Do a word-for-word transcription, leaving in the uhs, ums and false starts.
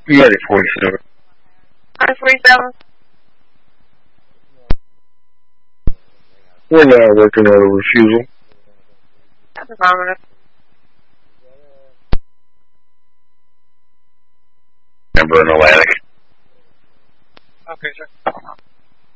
United forty-seven. United forty-seven? We're now working on a refusal. That's affirmative. Number in Atlantic. Okay, sir.